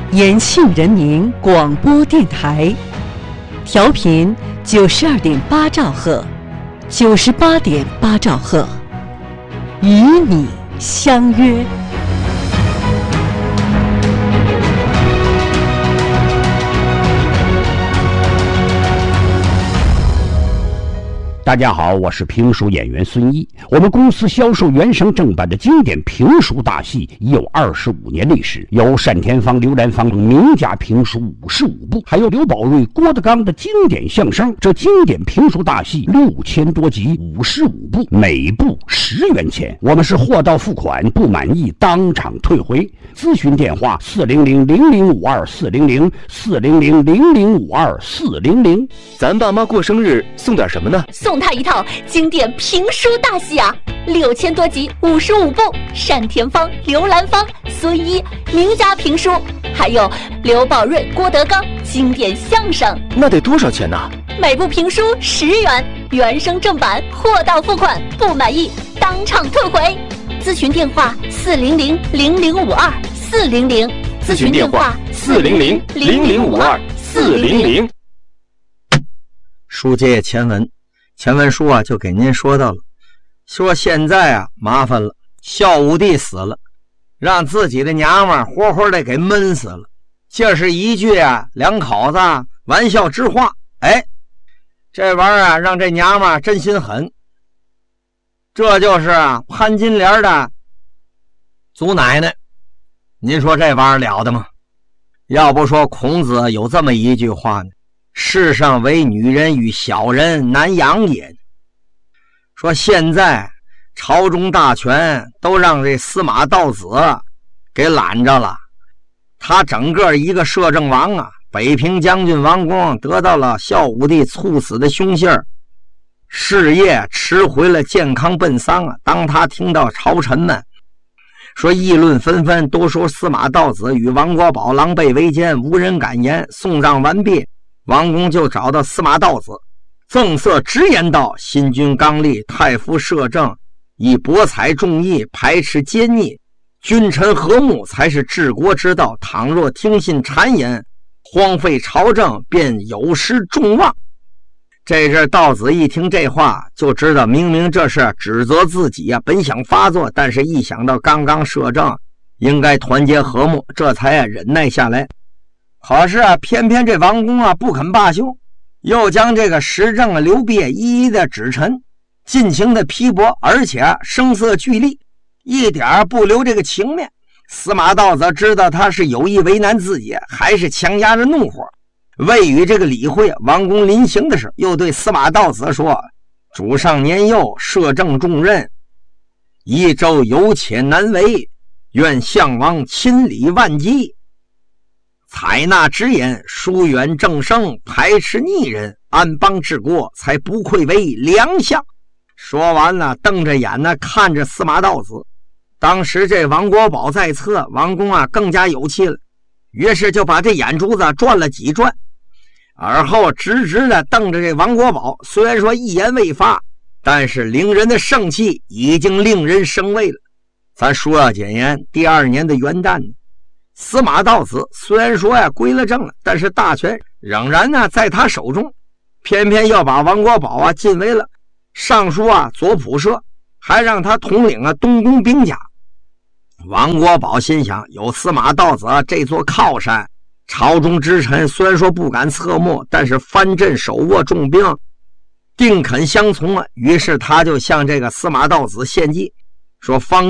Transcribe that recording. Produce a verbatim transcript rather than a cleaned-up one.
延庆人民广播电台，调频九十二点八兆赫，九十八点八兆赫，与你相约。 大家好，我是评书演员孙一。我们公司销售原声正版的经典评书大戏已有二十五年历史，有单田芳、刘兰芳名家评书五十五部，还有刘宝瑞、郭德纲的经典相声。这经典评书大戏六千多集，五十五部，每部十元钱。我们是货到付款，不满意当场退回。咨询电话：四零零零零五二四零零四零零零零五二四零零。 咱爸妈过生日送点什么呢？ 送他一套经典评书大戏啊，六千多集，五十五部，单田芳、刘兰芳、孙一名家评书，还有刘宝瑞、郭德纲经典相声。 那得多少钱呢？ 每部评书十元，原声正版，货到付款，不满意当场退回。咨询电话：四零零零零五二四零零。 咨询电话：四零零零零五二四零零。 书接前文，前文书啊就给您说到了，说现在啊麻烦了，孝武帝死了，让自己的娘们活活的给闷死了。这是一句啊两口子玩笑之话，哎，这玩意儿啊让这娘们真心狠。这就是啊潘金莲的祖奶奶，您说这玩意儿了得吗？要不说孔子有这么一句话呢，世上唯女人与小人难养也。说现在朝中大权都让这司马道子给揽着了，他整个一个摄政王啊，北平将军王公得到了孝武帝猝死的凶信儿，事业迟回了，健康奔丧啊。当他听到朝臣们说议论纷纷，都说司马道子与王国宝狼狈为奸，无人敢言。送葬完毕，王公就找到司马道子，赠色直言道：新君刚立，太夫摄政，以博采众议，排斥奸逆，君臣和睦才是治国之道。倘若听信谗言，荒废朝政，便有失众望。这阵道子一听这话，就知道明明这是指责自己啊，本想发作，但是一想到刚刚摄政应该团结和睦，这才啊忍耐下来。可是啊偏偏这王公啊不肯罢休，又将这个时政啊刘备一一的指陈，尽情的批驳，而且声色俱厉，一点不留这个情面。司马道子知道他是有意为难自己，还是强压着怒火，未与这个理会。王公临行的时候，又对司马道子说：主上年幼，摄政重任，益州有且难为，愿项王亲理万机，采纳直言，疏远正声，排斥逆人，安邦治国，才不愧为良相。说完了，瞪着眼呢看着司马道子。当时这王国宝在侧，王公啊更加有气了，于是就把这眼珠子转了几转，而后直直的瞪着这王国宝。虽然说一言未发，但是凌人的盛气已经令人生畏了。咱说要简言，第二年的元旦呢，司马道子虽然说呀归了正了，但是大权仍然呢在他手中，偏偏要把王国宝啊进为了尚书啊左仆射，还让他统领啊东宫兵甲。王国宝心想，有司马道子这座靠山，朝中之臣虽然说不敢侧目，但是藩镇手握重兵，定肯相从啊。于是他就向这个司马道子献计，说方